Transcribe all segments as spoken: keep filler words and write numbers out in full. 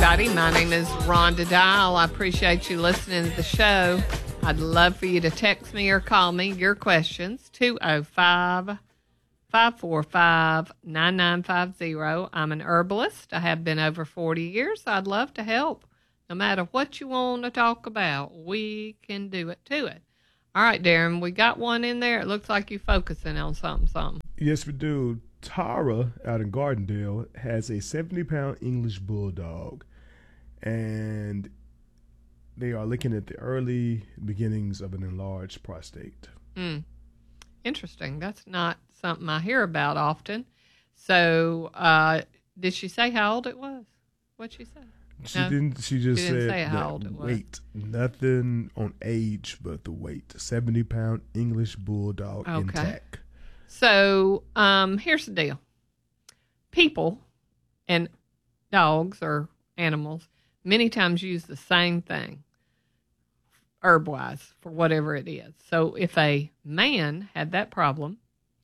everybody. My name is Rhonda Dial. I appreciate you listening to the show. I'd love for you to text me or call me your questions, two oh five, five four five, nine nine five oh. I'm an herbalist. I have been over forty years. I'd love to help. No matter what you want to talk about, we can do it to it. All right, Darren, we got one in there. It looks like you're focusing on something, something. Yes, we do. Tara out in Gardendale has a seventy-pound English bulldog, and they are looking at the early beginnings of an enlarged prostate. Mm. Interesting. That's not something I hear about often. So, uh, did she say how old it was? What'd she say? She no? didn't. She just she didn't said say how that old it was. weight. Nothing on age, but the weight. seventy-pound English bulldog Okay. intact. So, um, here's the deal. People and dogs or animals many times use the same thing, herb-wise, for whatever it is. So, if a man had that problem,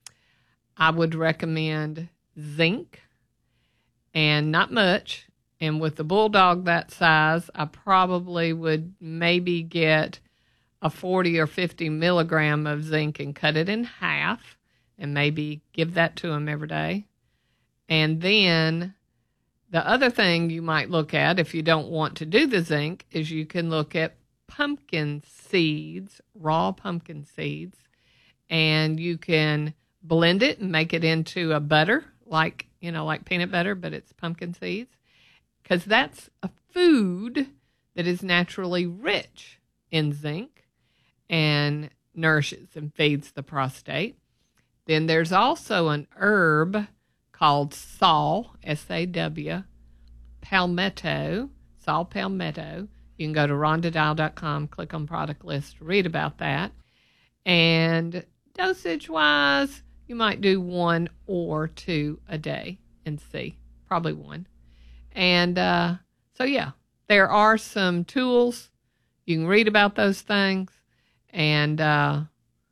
I would recommend zinc, and not much. And with the bulldog that size, I probably would maybe get a forty or fifty milligram of zinc and cut it in half and maybe give that to him every day. And then the other thing you might look at if you don't want to do the zinc is you can look at pumpkin seeds, raw pumpkin seeds, and you can blend it and make it into a butter, like, you know, like peanut butter, but it's pumpkin seeds. Because that's a food that is naturally rich in zinc and nourishes and feeds the prostate. Then there's also an herb called saw, S A W, palmetto, saw palmetto. You can go to rhonda dial dot com, click on product list, read about that. And dosage-wise, you might do one or two a day and see, probably one. And uh, so, yeah, there are some tools. You can read about those things, and uh,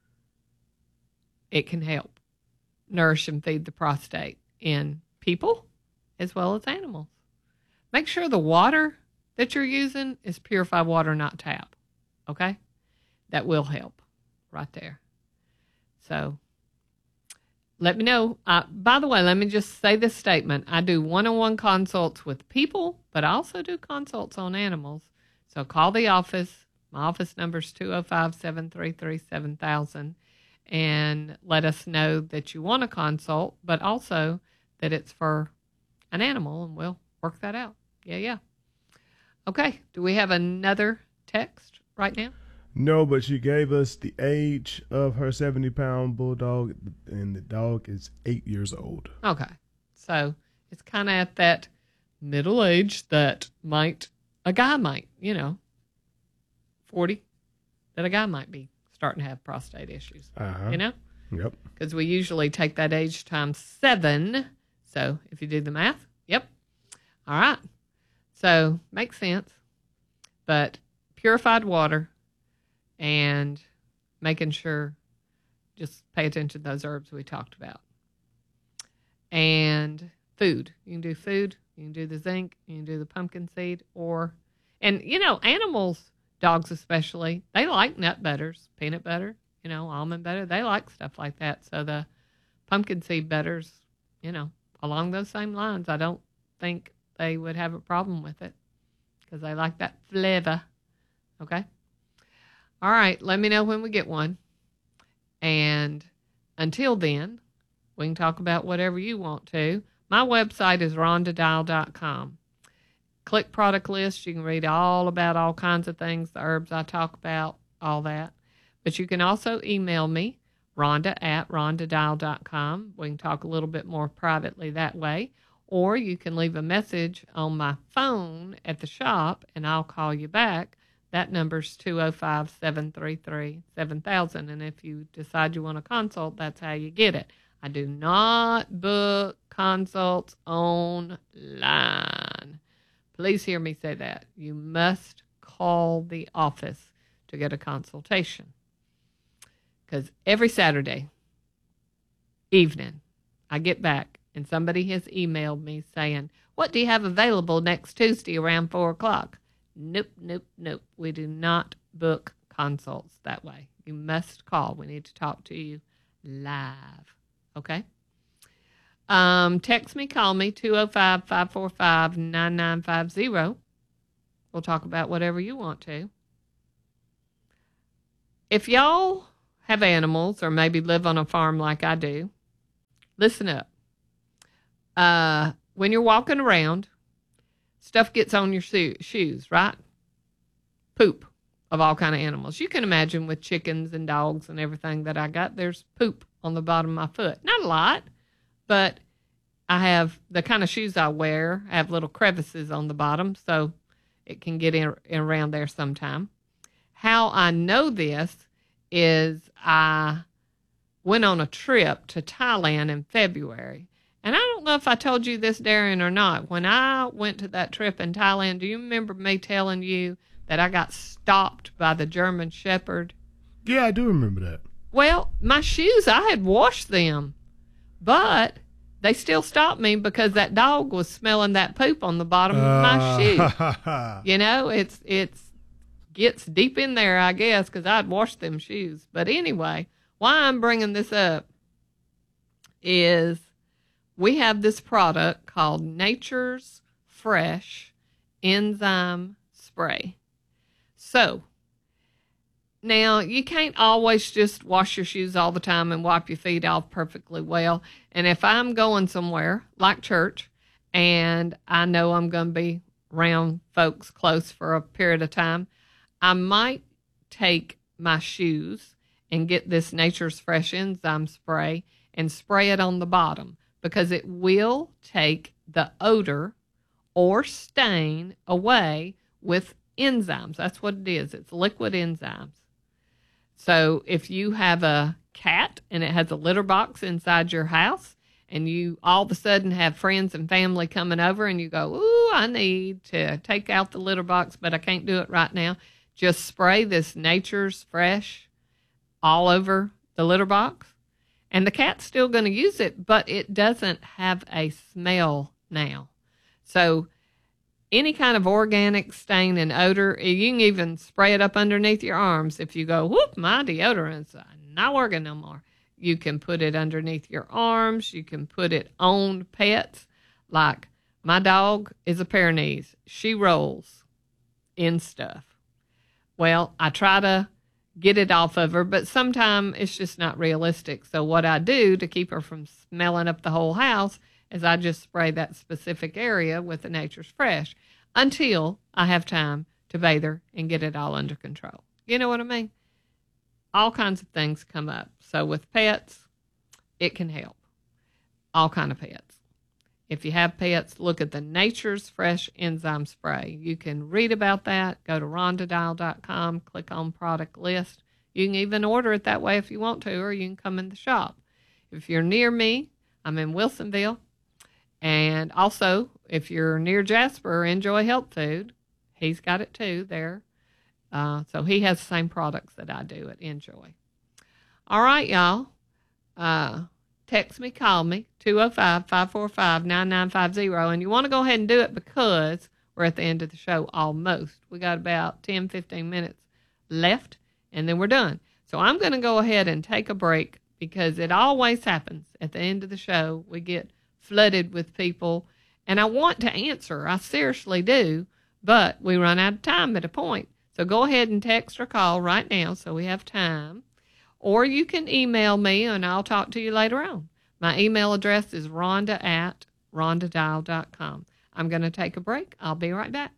it can help nourish and feed the prostate in people as well as animals. Make sure the water that you're using is purified water, not tap, okay? That will help right there. So let me know. Uh, by the way, let me just say this statement. I do one-on-one consults with people, but I also do consults on animals. So call the office. My office number is two oh five, seven three three, seven thousand. And let us know that you want a consult, but also that it's for an animal, and we'll work that out. Yeah, yeah. Okay. Do we have another text right now? No, but she gave us the age of her seventy-pound bulldog, and the dog is eight years old. Okay. So it's kind of at that middle age that might, a guy might, you know, forty, that a guy might be starting to have prostate issues, Uh-huh. you know? Yep. Because we usually take that age times seven. So if you do the math, yep. All right. So makes sense. But purified water and making sure, just pay attention to those herbs we talked about. And food. You can do food. You can do the zinc. You can do the pumpkin seed. Or, and, you know, animals, dogs especially, they like nut butters, peanut butter, you know, almond butter. They like stuff like that. So the pumpkin seed butters, you know, along those same lines, I don't think they would have a problem with it because they like that flavor. Okay? All right. Let me know when we get one. And until then, we can talk about whatever you want to. My website is rhonda dial dot com. Click product list. You can read all about all kinds of things, the herbs I talk about, all that. But you can also email me, Rhonda at rhonda dial dot com. We can talk a little bit more privately that way. Or you can leave a message on my phone at the shop, and I'll call you back. That number's two oh five, seven three three, seven thousand. And if you decide you want a consult, that's how you get it. I do not book consults online. Please hear me say that. You must call the office to get a consultation. Because every Saturday evening, I get back And somebody has emailed me saying, what do you have available next Tuesday around four o'clock? Nope, nope, nope. We do not book consults that way. You must call. We need to talk to you live. Okay? Um, text me, call me, two oh five, five four five, nine nine five zero. We'll talk about whatever you want to. If y'all have animals or maybe live on a farm like I do, listen up. Uh, when you're walking around, stuff gets on your sho- shoes, right? Poop of all kind of animals. You can imagine with chickens and dogs and everything that I got, there's poop on the bottom of my foot. Not a lot, but I have the kind of shoes I wear have little crevices on the bottom, so it can get in, in around there sometime. How I know this is I went on a trip to Thailand in February. And I don't know if I told you this, Darren, or not. When I went to that trip in Thailand, do you remember me telling you that I got stopped by the German Shepherd? Yeah, I do remember that. Well, my shoes, I had washed them, but they still stopped me because that dog was smelling that poop on the bottom uh, of my shoe. You know, it's it's gets deep in there, I guess, because I'd washed them shoes. But anyway, why I'm bringing this up is we have this product called Nature's Fresh Enzyme Spray. So, now, you can't always just wash your shoes all the time and wipe your feet off perfectly well. And if I'm going somewhere, like church, and I know I'm going to be around folks close for a period of time, I might take my shoes and get this Nature's Fresh Enzyme Spray and spray it on the bottom, because it will take the odor or stain away with enzymes. That's what it is. It's liquid enzymes. So if you have a cat and it has a litter box inside your house, and you all of a sudden have friends and family coming over and you go, ooh, I need to take out the litter box, but I can't do it right now. Just spray this Nature's Fresh all over the litter box. And the cat's still going to use it, but it doesn't have a smell now. So any kind of organic stain and odor, you can even spray it up underneath your arms. If you go, whoop, my deodorant's not working no more. You can put it underneath your arms. You can put it on pets. Like my dog is a Pyrenees. She rolls in stuff. Well, I try to get it off of her, but sometimes it's just not realistic. So what I do to keep her from smelling up the whole house is I just spray that specific area with the Nature's Fresh until I have time to bathe her and get it all under control. You know what I mean? All kinds of things come up. So with pets, it can help. All kind of pets. If you have pets, look at the Nature's Fresh Enzyme Spray. You can read about that. Go to rhonda dial dot com, click on product list. You can even order it that way if you want to, or you can come in the shop. If you're near me, I'm in Wilsonville. And also, if you're near Jasper, Enjoy Health Food, he's got it too there. Uh, so he has the same products that I do at Enjoy. All right, y'all. Uh, text me, call me, two oh five, five four five, nine nine five zero. And you want to go ahead and do it because we're at the end of the show almost. We got about ten, fifteen minutes left, and then we're done. So I'm going to go ahead and take a break because it always happens at the end of the show. We get flooded with people, and I want to answer. I seriously do, but we run out of time at a point. So go ahead and text or call right now so we have time. Or you can email me, and I'll talk to you later on. My email address is rhonda at rhonda dial dot com. I'm going to take a break. I'll be right back.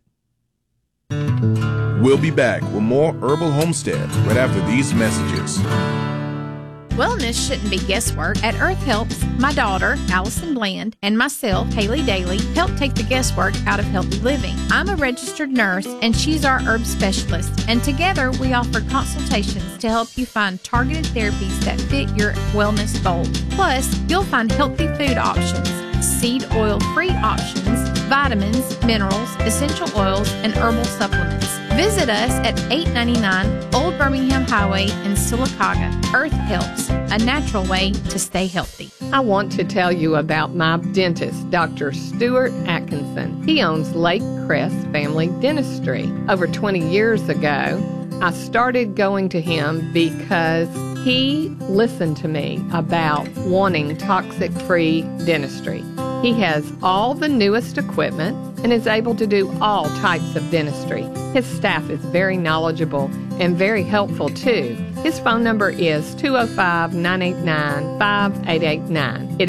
We'll be back with more Herbal Homestead right after these messages. Wellness shouldn't be guesswork. At Earth Helps, my daughter, Allison Bland, and myself, Haley Daly, help take the guesswork out of healthy living. I'm a registered nurse, and she's our herb specialist. And together, we offer consultations to help you find targeted therapies that fit your wellness goals. Plus, you'll find healthy food options, seed oil-free options, vitamins, minerals, essential oils, and herbal supplements. Visit us at eight ninety-nine Old Birmingham Highway in Sylacauga. Earth Helps, a natural way to stay healthy. I want to tell you about my dentist, Doctor Stuart Atkinson. He owns Lake Crest Family Dentistry. Over twenty years ago, I started going to him because he listened to me about wanting toxic-free dentistry. He has all the newest equipment and is able to do all types of dentistry. His staff is very knowledgeable and very helpful too. His phone number is two oh five, nine eight nine, five eight eight nine. It